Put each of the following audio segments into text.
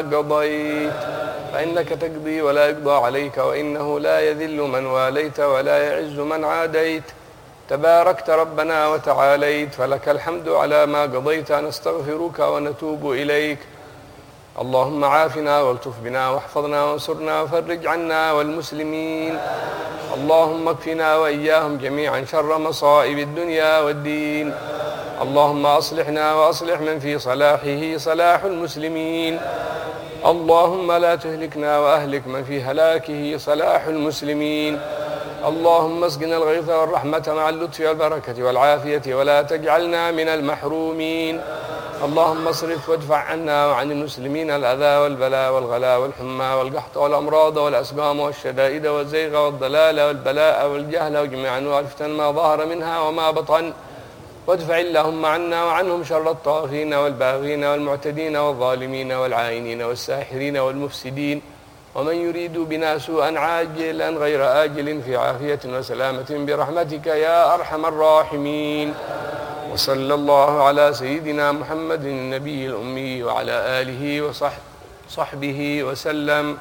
قضيت فإنك تقضي ولا يقضى عليك، وإنه لا يذل من واليت ولا يعز من عاديت، تباركت ربنا وتعاليت، فلك الحمد على ما قضيت. نستغفرك ونتوب إليك. اللهم عافنا والطف بنا واحفظنا وانصرنا وفرج عنا والمسلمين. اللهم اكفنا وإياهم جميعا شر مصائب الدنيا والدين. اللهم أصلحنا وأصلح من في صلاحه صلاح المسلمين. اللهم لا تهلكنا وأهلك من في هلاكه صلاح المسلمين. اللهم اسقنا الغيث والرحمة مع اللطف والبركة والعافية ولا تجعلنا من المحرومين. اللهم اصرف وادفع عنا وعن المسلمين الأذى والبلاء والغلاء والحمى والقحط والأمراض والأسقام والشدائد والزيغ والضلال والبلاء والجهل وجميع أنواع الفتن ما ظهر منها وما بطن، وادفع اللهم عنا وعنهم شر الطاغين والباغين والمعتدين والظالمين والعائنين والساحرين والمفسدين، ومن يريد بنا سوءا عاجلا غير آجل في عافية وسلامة برحمتك يا أرحم الراحمين. وصلى الله على سيدنا محمد النبي الأمي وعلى آله وصحبه وسلم.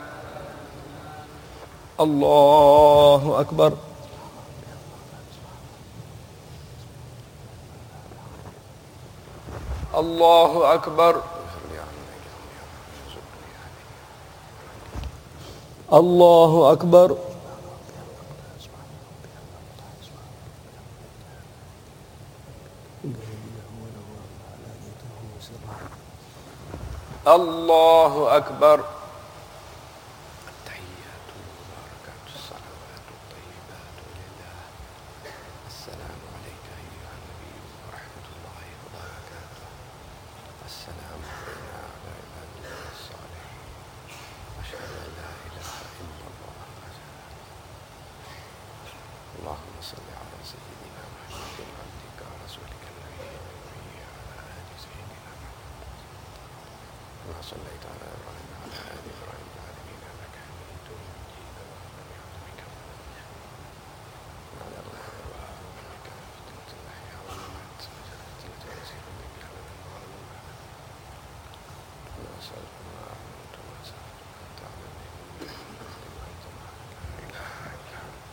الله أكبر. الله أكبر. الله أكبر. الله أكبر. التحيات والبركات الصلوات الطيبات لله. السلام عليك أيها النبي ورحمة الله وبركاته. السلام علينا وعلى عباد الله الصالحين. أشهد أن لا إله إلا الله. اللهم صل على سيدنا محمد عبدك ورسولك النبي الأمي وعلى آل سيدنا كما صليت على إبراهيم وعلى آل إبراهيم في العالمين إنك حميد مجيد. وعلى الله وإنك فتنة الأحياء والأموات وجعلت الجنة بك على المعلومات. وأسألك ما علمت وما سألتك أن تعلم أنت لا إله إلا أنت.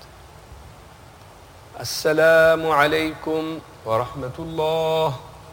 السلام عليكم ورحمة الله.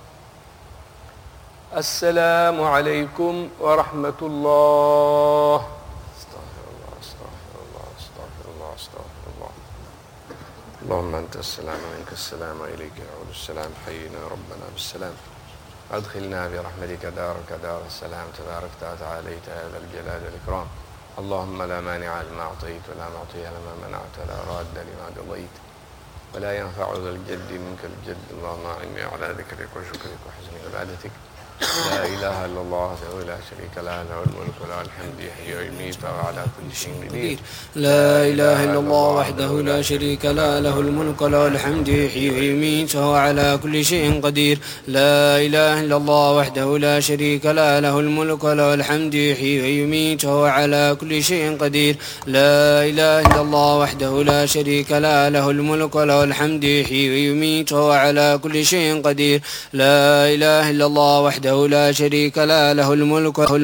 السلام عليكم ورحمة الله. استغفر الله استغفر الله استغفر الله استغفر الله. اللهم أنت السلام ومنك السلام وإليك يعود السلام. حينا ربنا بالسلام. أدخلنا برحمتك دارك دار السلام. تباركت وتعاليت يا ذا الجلال والإكرام. اللهم لا مانع لما أعطيت ولا معطي لما منعت ولا راد لما قضيت ولا ينفع ذا الجد منك الجد. اللهم أعني على ذكرك وشكرك وحسن عبادتك. لا إله إلا الله وحده لا شريك له، له الملك وله الحمد يحيي ويميت وهو على كل شيء قدير. لا إله إلا الله وحده لا شريك له، له الملك وله الحمد يحيي ويميت وهو على كل شيء قدير. لا إله إلا الله وحده لا شريك له، له الملك وله الحمد يحيي ويميت وهو على كل شيء قدير. لا إله إلا الله وحده لا شريك له، له الملك وله الحمد يحيي ويميت وهو على كل شيء قدير. لا إله إلا الله وحده لا شريك له، له الملك